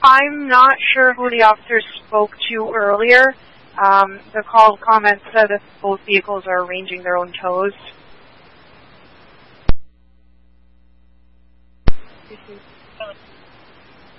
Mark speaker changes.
Speaker 1: I'm not sure who the officer spoke to earlier. The call comment said that both vehicles are arranging their own tows.